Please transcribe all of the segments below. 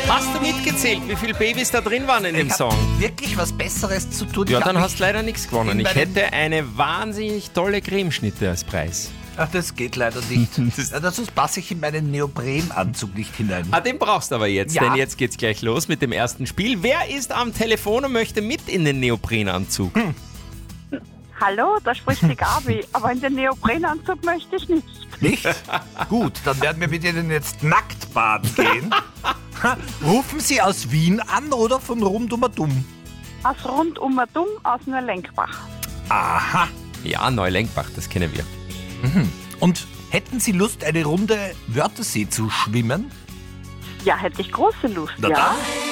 Hast du mitgezählt, wie viele Babys da drin waren in dem Song? Wirklich was Besseres zu tun. Ja, Ich hab dann mich- hast du leider nichts gewonnen. Ich hätte eine wahnsinnig tolle Cremeschnitte als Preis. Ach, das geht leider nicht. Sonst passe ich in meinen Neoprenanzug nicht hinein. Ah, den brauchst du aber jetzt, Ja. denn jetzt geht's gleich los mit dem ersten Spiel. Wer ist am Telefon und möchte mit in den Neoprenanzug? Hallo, da spricht die Gabi, aber in den Neoprenanzug möchte ich nicht. Nicht? Gut, dann werden wir mit Ihnen jetzt nackt baden gehen. Rufen Sie aus Wien an oder von Rundum-Dumm? Aus Rundum-Dumm aus Neulenkbach. Aha. Ja, Neulenkbach, das kennen wir. Und hätten Sie Lust, eine Runde Wörthersee zu schwimmen? Ja, hätte ich große Lust, Na ja. dann.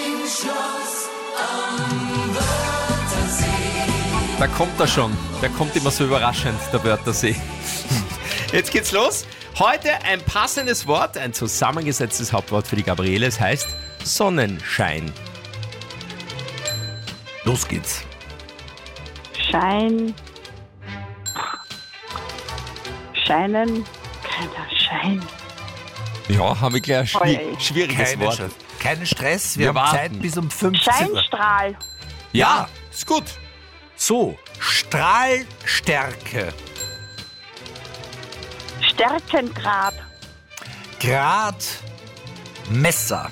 Da kommt er schon. Der kommt immer so überraschend, der Wörthersee. Jetzt geht's los. Heute ein passendes Wort, ein zusammengesetztes Hauptwort für die Gabriele. Es heißt Sonnenschein. Los geht's. Scheinen. Keiner Schein. Ja, habe ich gleich ein Oi. schwieriges Wort. Keinen Stress, wir Wir haben warten. Zeit bis um 15 Uhr. Scheinstrahl. Ja, ist gut. So, Strahlstärke. Stärkengrad. Grad Messer.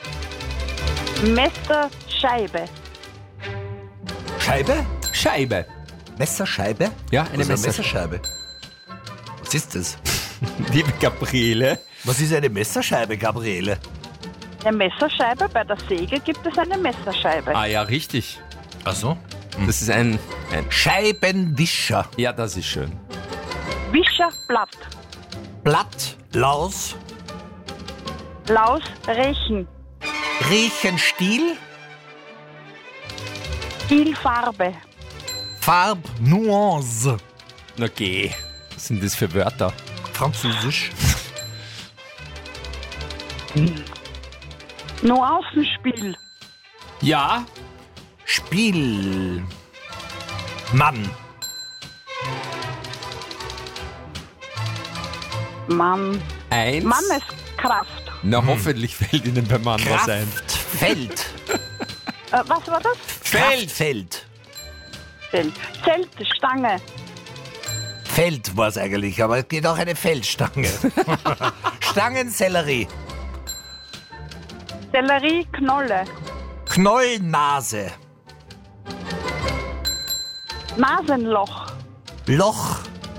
Messerscheibe. Scheibe? Scheibe. Messerscheibe? Ja, eine Was ist Messerscheibe. Messerscheibe. Was ist das? Liebe Gabriele. Was ist eine Messerscheibe, Gabriele? Eine Messerscheibe, bei der Säge gibt es eine Messerscheibe. Ah ja, richtig. Ach so. Das ist ein... Scheibenwischer. Ja, das ist schön. Wischerblatt. Blatt, Laus, Laus, Rechen. Riechenstiel, Stilfarbe. Farbnuance. Na geh. Was sind das für Wörter? Französisch. Nuancenspiel. Ja, Spiel. Mann. eins. Manneskraft. Na, hoffentlich fällt Ihnen beim Mann was ein. Feld. Was war das? Feld. Feld. Zelt, Stange. Feld war es eigentlich, aber es geht auch eine Feldstange. Stangensellerie. Sellerie, Knolle. Knollnase. Nasenloch. Loch.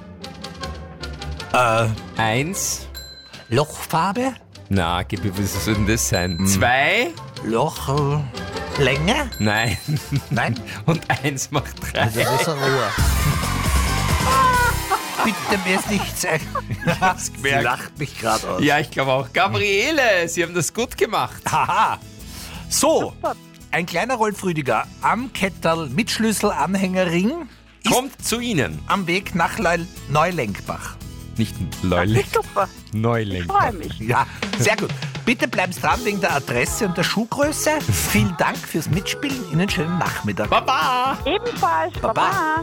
Eins. Lochfarbe. Na, gib mir, was soll denn das sein? Zwei. Loch. Länge? Nein. Nein. Und eins macht drei. Das ist ein Rohr. Bitte mir ist nichts sagen. hab's Sie gemerkt. lacht mich gerade aus. Ja, ich glaube auch. Gabriele, Sie haben das gut gemacht. Haha. So, ein kleiner Rolf Rüdiger am Ketterl mit Schlüsselanhängerring ist Kommt zu Ihnen. am Weg nach Neulenkbach. Nicht Das Leulenk, ist super. Ich Neulenk. freue mich. Ja, sehr gut. Bitte bleiben Sie dran wegen der Adresse und der Schuhgröße. Vielen Dank fürs Mitspielen. Ihnen schönen Nachmittag. Baba! Ebenfalls. Baba. Baba.